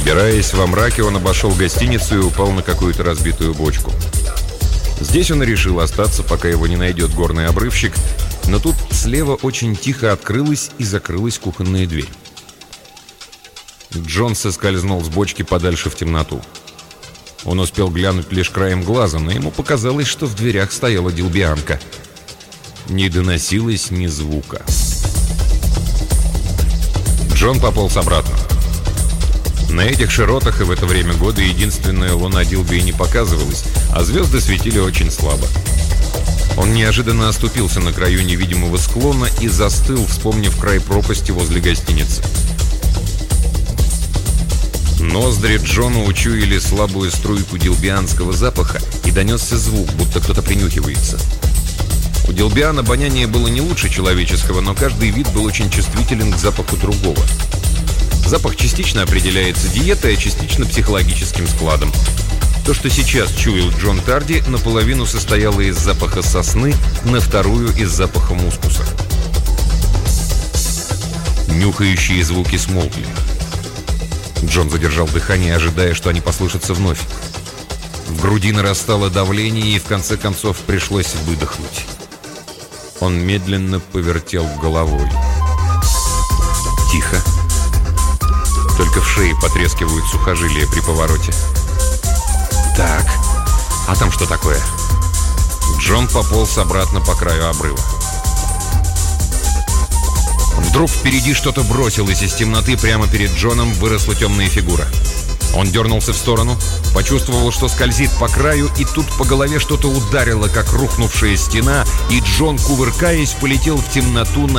Пробираясь во мраке, он обошел гостиницу и упал на какую-то разбитую бочку. Здесь он и решил остаться, пока его не найдет горный обрывщик, но тут слева очень тихо открылась и закрылась кухонная дверь. Джон соскользнул с бочки подальше в темноту. Он успел глянуть лишь краем глаза, но ему показалось, что в дверях стояла Дилбианка. Не доносилось ни звука. Джон пополз обратно. На этих широтах и в это время года единственная луна Дилби не показывалась, а звезды светили очень слабо. Он неожиданно оступился на краю невидимого склона и застыл, вспомнив край пропасти возле гостиницы. Ноздри Джона учуяли слабую струйку дилбианского запаха, и донесся звук, будто кто-то принюхивается. У дилбиан обоняние было не лучше человеческого, но каждый вид был очень чувствителен к запаху другого. Запах частично определяется диетой, а частично психологическим складом. То, что сейчас чуял Джон Тарди, наполовину состояло из запаха сосны, на вторую из запаха мускуса. Нюхающие звуки смолкли. Джон задержал дыхание, ожидая, что они послышатся вновь. В груди нарастало давление, и в конце концов пришлось выдохнуть. Он медленно повертел головой. Тихо. Только в шее потрескивают сухожилия при повороте. Так, а там что такое? Джон пополз обратно по краю обрыва. Вдруг впереди что-то бросилось из темноты, прямо перед Джоном выросла темная фигура. Он дернулся в сторону, почувствовал, что скользит по краю, и тут по голове что-то ударило, как рухнувшая стена, и Джон, кувыркаясь, полетел в темноту на